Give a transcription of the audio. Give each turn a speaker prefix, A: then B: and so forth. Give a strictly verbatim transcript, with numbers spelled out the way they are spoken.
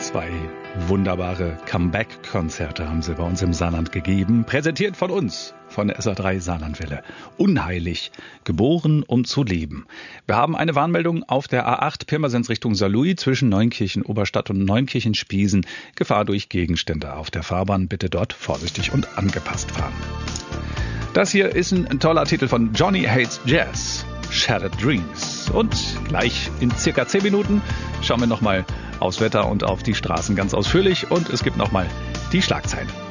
A: Zwei wunderbare Comeback-Konzerte haben sie bei uns im Saarland gegeben. Präsentiert von uns, von der S A drei Saarlandwelle. Unheilig, geboren um zu leben. Wir haben eine Warnmeldung auf der A acht Pirmasens Richtung Saarlouis zwischen Neunkirchen Oberstadt und Neunkirchen Spiesen. Gefahr durch Gegenstände auf der Fahrbahn. Bitte dort vorsichtig und angepasst fahren. Das hier ist ein toller Titel von Johnny Hates Jazz, Shattered Dreams. Und gleich in circa zehn Minuten schauen wir nochmal aufs Wetter und auf die Straßen ganz ausführlich. Und es gibt nochmal die Schlagzeilen.